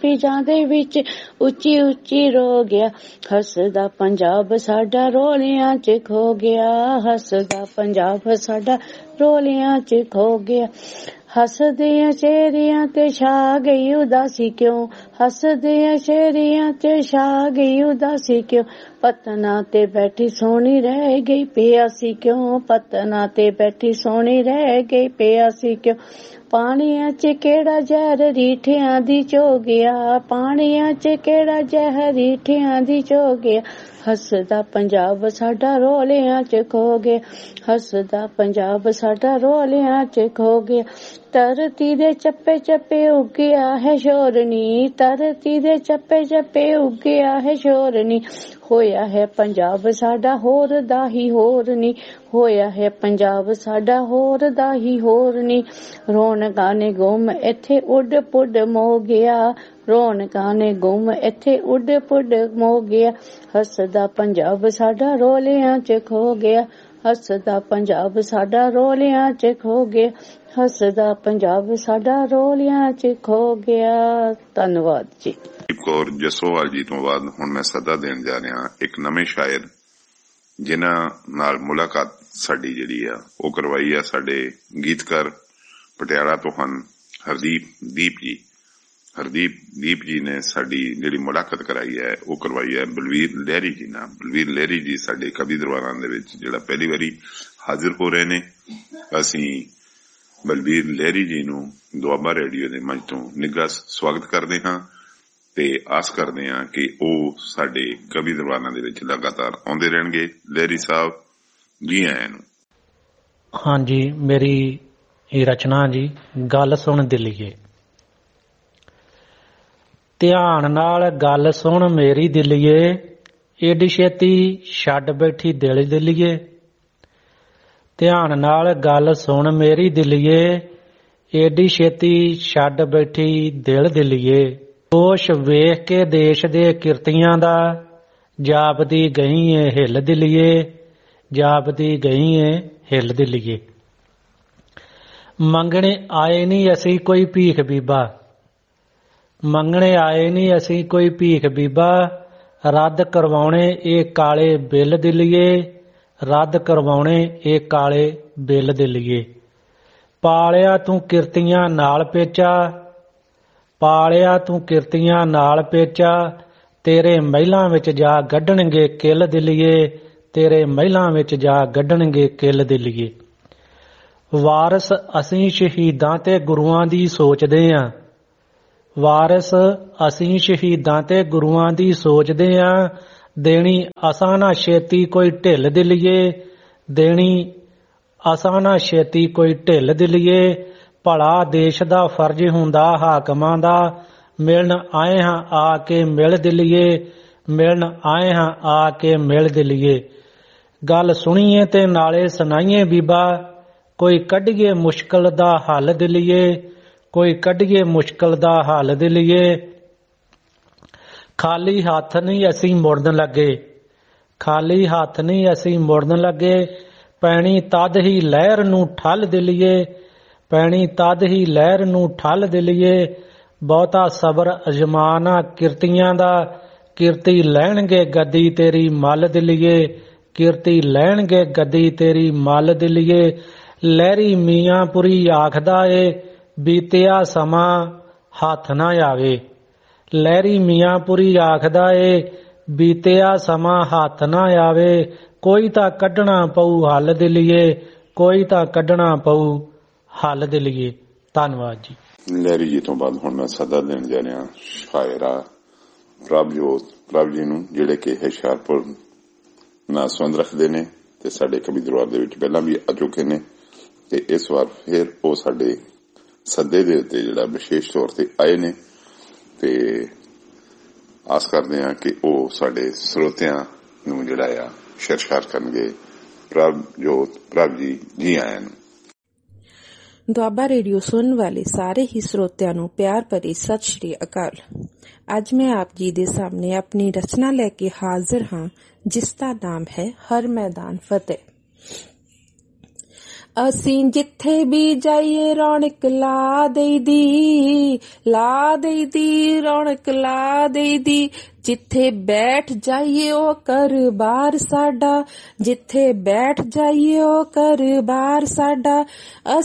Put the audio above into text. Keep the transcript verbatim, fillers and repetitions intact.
ਪਿਜਾਂ ਦੇ ਵਿੱਚ ਉੱਚੀ ਉੱਚੀ ਰੋ ਗਿਆ। ਹੱਸਦਾ ਪੰਜਾਬ ਸਾਡਾ ਰੋਲਿਆਂ ਚ ਖੋ ਗਿਆ, ਹੱਸਦਾ ਪੰਜਾਬ ਸਾਡਾ ਰੋਲਿਆਂ ਚ ਖੋ ਗਿਆ। ਹੱਸਦਿਆਂ ਚਿਹਰਿਆਂ ਤੇ ਛਾ ਗਈ ਉਦਾਸੀ ਕਿਉਂ, ਹੱਸਦਿਆਂ ਚਿਹਰਿਆਂ ਤੇ ਛਾ ਗਈ ਉਦਾਸੀ ਕਿਉਂ, ਪਤਨਾ ਤੇ ਬੈਠੀ ਸੋਹਣੀ ਰਹਿ ਗਈ ਪਿਆਸੀ ਕਿਉਂ, ਪਤਨਾ ਤੇ ਬੈਠੀ ਸੋਹਣੀ ਰਹਿ ਗਈ ਪਿਆਸੀ ਕਿਉਂ। ਪਾਣੀਆਂ ਚ ਕਿਹੜਾ ਜ਼ਹਿਰ ਰੀਠਿਆਂ ਦੀ ਚੋ ਗਿਆ, ਪਾਣੀਆਂ ਚ ਕਿਹੜਾ ਜ਼ਹਿਰ ਰੀਠਿਆਂ ਦੀ ਚੋ ਗਿਆ। ਹੱਸਦਾ ਪੰਜਾਬ ਸਾਡਾ ਰੋਲਿਆਂ ਚ ਖੋ ਗਿਆ, ਹੱਸਦਾ ਪੰਜਾਬ ਸਾਡਾ ਰੋਲਿਆਂ ਚ ਖੋ ਗਿਆ। ਧਰਤੀ ਦੇ ਚੱਪੇ ਚੱਪੇ ਉੱਗਿਆ ਹੈ ਸ਼ੋਰਨੀ, ਧਰਤੀ ਦੇ ਚੱਪੇ ਚੱਪੇ ਉੱਗਿਆ ਹੈ ਸ਼ੋਰਨੀ, ਹੋਇਆ ਹੈ ਪੰਜਾਬ ਸਾਡਾ ਹੋਰ ਦਾ ਹੀ ਹੋਰ ਨੀ, ਹੋਇਆ ਹੈ ਪੰਜਾਬ ਸਾਡਾ ਹੋਰ ਦਾ ਹੀ ਹੋਰ ਨੀ। ਰੌਣਕਾਂ ਨੇ ਗੁੰਮ ਇੱਥੇ ਉੱਡ ਪੁੱਡ ਮੋ ਗਿਆ, ਰੌਣਕਾਂ ਨੇ ਗੁੰਮ ਇੱਥੇ ਉੱਡ ਪੁੱਡ ਮੋ ਗਿਆ। ਹੱਸਦਾ ਪੰਜਾਬ ਸਾਡਾ ਰੋਲਿਆਂ ਚ ਖੋ ਗਿਆ, ਹੱਸਦਾ ਪੰਜਾਬ ਸਾਡਾ ਰੋਲਿਆਂ ਚ ਖੋ ਗਿਆ, ਹੱਸਦਾ ਪੰਜਾਬ ਸਾਡਾ ਰੋਲਿਆਂ ਚ ਖੋ ਗਿਆ। ਧੰਨਵਾਦ ਜੀ। ਕੌਰ ਜਸੋਵਾਲ ਜੀ ਤੋਂ ਬਾਅਦ ਹੁਣ ਮੈਂ ਸੱਦਾ ਦੇਣ ਜਾ ਰਿਹਾ ਇੱਕ ਨਵੇਂ ਸ਼ਾਇਰ ਜਿਨ੍ਹਾਂ ਨਾਲ ਮੁਲਾਕਾਤ ਸਾਡੀ ਜਿਹੜੀ ਆ ਉਹ ਕਰਵਾਈ ਆ ਸਾਡੇ ਗੀਤਕਾਰ ਪਟਿਆਲਾ ਤੋਂ ਹਨ ਹਰਦੀਪ ਦੀਪ ਜੀ। ਹਰਦੀਪ ਦੀਪ ਜੀ ਨੇ ਸਾਡੀ ਜਿਹੜੀ ਮੁਲਾਕਾਤ ਕਰਾਈ ਹੈ ਉਹ ਕਰਵਾਈ ਹੈ ਬਲਵੀਰ ਲਹਿਰੀ ਜੀ ਨਾਲ। ਬਲਵੀਰ ਲਹਿਰੀ ਜੀ ਸਾਡੇ ਕਵੀ ਦਰਬਾਰਾਂ ਦੇ ਵਿੱਚ ਜਿਹੜਾ ਪਹਿਲੀ ਵਾਰੀ ਹਾਜ਼ਰ ਹੋ ਰਹੇ ਨੇ। ਅਸੀਂ ਬਲਵੀਰ ਲਹਿਰੀ ਜੀ ਨੂੰ ਦੁਆਬਾ ਰੇਡੀਓ ਦੇ ਮੰਚ ਤੋਂ ਨਿੱਘਾ ਸਵਾਗਤ ਕਰਦੇ ਹਾਂ ਤੇ ਆਸ ਕਰਦੇ ਹਾਂ ਕਿ ਉਹ ਸਾਡੇ ਕਵੀ ਦਰਬਾਰਾਂ ਦੇ ਵਿੱਚ ਲਗਾਤਾਰ ਆਉਂਦੇ ਰਹਿਣਗੇ। ਲਹਿਰੀ ਸਾਹਿਬ ਜੀ ਆਇਆਂ ਨੂੰ। ਹਾਂਜੀ, ਮੇਰੀ ਇਹ ਰਚਨਾ ਜੀ ਗੱਲ ਸੁਣ ਦਿਲੀਏ। ਧਿਆਨ ਨਾਲ ਗੱਲ ਸੁਣ ਮੇਰੀ ਦਿਲੀਏ, ਏਡੀ ਛੇਤੀ ਛੱਡ ਬੈਠੀ ਦਿਲ ਦਿਲੀਏ। ਧਿਆਨ ਨਾਲ ਗੱਲ ਸੁਣ ਮੇਰੀ ਦਿਲੀਏ, ਏਡੀ ਛੇਤੀ ਛੱਡ ਬੈਠੀ ਦਿਲ ਦਿਲੀਏ। ਦੋਸ਼ ਵੇਖ ਕੇ ਦੇਸ਼ ਦੇ ਕਿਰਤੀਆਂ ਦਾ, ਜਾਪਦੀ ਗਈ ਏ ਹਿੱਲ ਦਿਲੀਏ, ਜਾਪਦੀ ਗਈ ਏ ਹਿੱਲ ਦਿਲੀਏ। ਮੰਗਣੇ ਆਏ ਨਹੀਂ ਅਸੀਂ ਕੋਈ ਭੀਖ ਬੀਬਾ, ਮੰਗਣੇ ਆਏ ਨਹੀਂ ਅਸੀਂ ਕੋਈ ਭੀਖ ਬੀਬਾ, ਰੱਦ ਕਰਵਾਉਣੇ ਇਹ ਕਾਲੇ ਬਿੱਲ ਦਿਲੀਏ, ਰੱਦ ਕਰਵਾਉਣੇ ਇਹ ਕਾਲੇ ਬਿੱਲ ਦਿਲੀਏ। ਪਾਲਿਆ ਤੂੰ ਕਿਰਤੀਆਂ ਨਾਲ ਪੇਚਾ, ਪਾਲਿਆ ਤੂੰ ਕਿਰਤੀਆਂ ਨਾਲ ਪੇਚਾ, ਤੇਰੇ ਮਹਿਲਾਂ ਵਿੱਚ ਜਾ ਗੱਢਣਗੇ ਕਿੱਲ ਦਿਲੀਏ, ਤੇਰੇ ਮਹਿਲਾਂ ਵਿੱਚ ਜਾ ਗੱਢਣਗੇ ਕਿੱਲ ਦਿਲੀਏ। ਵਾਰਸ ਅਸੀਂ ਸ਼ਹੀਦਾਂ ਤੇ ਗੁਰੂਆਂ ਦੀ ਸੋਚਦੇ ਆਂ, ਵਾਰਸ ਅਸੀਂ ਸ਼ਹੀਦਾਂ ਤੇ ਗੁਰੂਆਂ ਦੀ ਸੋਚਦੇ ਆਂ, ਦੇਣੀ ਅਸਾਂ ਨਾ ਛੇਤੀ ਕੋਈ ਢਿੱਲ ਦਿਲੀਏ, ਦੇਣੀ ਅਸਾਂ ਨਾ ਛੇਤੀ ਕੋਈ ਢਿੱਲ ਦਿਲੀਏ। ਭਲਾ ਦੇਸ਼ ਦਾ ਫਰਜ਼ ਹੁੰਦਾ ਹਾਕਮਾਂ ਦਾ, ਮਿਲਣ ਆਏ ਹਾਂ ਆ ਕੇ ਮਿਲ ਦਿਲੀਏ, ਮਿਲਣ ਆਏ ਹਾਂ ਆ ਕੇ ਮਿਲ ਦਿਲੀਏ। ਗੱਲ ਸੁਣੀਏ ਤੇ ਨਾਲੇ ਸੁਣਾਈਏ ਬੀਬਾ, ਕੋਈ ਕੱਢੀਏ ਮੁਸ਼ਕਲ ਦਾ ਹੱਲ ਦਿਲੀਏ, ਕੋਈ ਕੱਢੀਏ ਮੁਸ਼ਕਲ ਦਾ ਹੱਲ ਦਿਲੀਏ। ਖਾਲੀ ਹੱਥ ਨਹੀਂ ਅਸੀਂ ਮੁੜਨ ਲੱਗੇ, ਖਾਲੀ ਹੱਥ ਨਹੀਂ ਅਸੀਂ ਮੁੜਨ ਲੱਗੇ, ਪੈਣੀ ਤਦ ਹੀ ਲਹਿਰ ਨੂੰ ਠੱਲ ਦਿਲੀਏ, ਪੈਣੀ ਤਦ ਹੀ ਲਹਿਰ ਨੂੰ ਠੱਲ ਦਿਲੀਏ। ਬਹੁਤਾ ਸਬਰ ਅਜਮਾਨਾ ਕਿਰਤੀਆਂ ਦਾ, ਕਿਰਤੀ ਲੈਣਗੇ ਗੱਦੀ ਤੇਰੀ ਮੱਲ ਦਿਲੀਏ, ਕਿਰਤੀ ਲੈਣਗੇ ਗੱਦੀ ਤੇਰੀ ਮੱਲ ਦਿਲੀਏ। ਲਹਿਰੀ ਮੀਆਂਪੁਰੀ ਆਖਦਾ ਏ ਬੀਤਿਆ ਸਮਾਂ ਹੱਥ ਨਾ ਆਵੇ, ਲਹਿਰੀ ਮੀਆਂਪੁਰੀ ਆਖਦਾ ਏ ਬੀਤਿਆ ਸਮਾਂ ਹੱਥ ਨਾ ਆਵੇ। ਕੋਈ ਤਾਂ ਕੱਢਣਾ ਪਊ ਹੱਲ ਦਿਲੀਏ, ਕੋਈ ਤਾਂ ਕੱਢਣਾ ਪਊ ਹੱਲ ਦਿਲੀਏ। ਧੰਨਵਾਦ ਜੀ। ਲਹਿਰੀ ਜੀ ਤੋਂ ਬਾਅਦ ਹੁਣ ਮੈਂ ਸੱਦਾ ਦੇਣ ਜਾ ਰਿਹਾ ਸ਼ਾਇਰਾ ਪ੍ਰਭਜੋਤ ਪ੍ਰਭ ਜੀ ਨੂੰ, ਜਿਹੜੇ ਕਿ ਹੁਸ਼ਿਆਰਪੁਰ ਨਾਲ ਸੰਬੰਧ ਰੱਖਦੇ ਨੇ ਤੇ ਸਾਡੇ ਕਵੀ ਦਰਬਾਰ ਦੇ ਵਿੱਚ ਪਹਿਲਾਂ ਵੀ ਆ ਚੁੱਕੇ ਨੇ ਤੇ ਇਸ ਵਾਰ ਫਿਰ ਉਹ ਸਾਡੇ ਸੱਦੇ ਦੇ ਉੱਤੇ ਜਿਹੜਾ ਵਿਸ਼ੇਸ਼ ਤੌਰ ਤੇ ਆਏ ਨੇ ਤੇ ਆਸ ਕਰਦੇ ਹਾਂ ਕਿ ਉਹ ਸਾਡੇ ਸਰੋਤਿਆਂ ਨੂੰ ਜਿਹੜਾ ਆ ਸ਼ਰਸ਼ਾਰ ਕਰਨਗੇ। ਪ੍ਰਭਜੋਤ ਪ੍ਰਭ ਜੀ ਜੀ ਆਇਆਂ ਨੂੰ। ਦੁਆਬਾ ਰੇਡੀਓ ਸੁਣਨ ਵਾਲੇ ਸਾਰੇ ਹੀ ਸਰੋਤਿਆਂ ਨੂੰ ਪਿਆਰ ਭਰੀ ਸਤਿ ਸ਼੍ਰੀ ਅਕਾਲ। ਅੱਜ ਮੈਂ ਆਪ ਜੀ ਦੇ ਸਾਹਮਣੇ ਆਪਣੀ ਰਚਨਾ ਲੈ ਕੇ ਹਾਜ਼ਰ ਹਾਂ, ਜਿਸ ਦਾ ਨਾਮ ਹੈ ਹਰ ਮੈਦਾਨ ਫਤਿਹ। ਅਸੀਂ ਜਿੱਥੇ ਵੀ ਜਾਈਏ ਰੌਣਕ ਲਾ ਦੇਈਦੀ, ਲਾ ਦੇਈਦੀ, ਰੌਣਕ ਲਾ ਦੇਈਦੀ। ਜਿੱਥੇ ਬੈਠ ਜਾਈਏ ਉਹ ਘਰ ਬਾਰ ਸਾਡਾ, ਜਿੱਥੇ ਬੈਠ ਜਾਈਏ ਉਹ ਘਰ ਬਾਰ ਸਾਡਾ।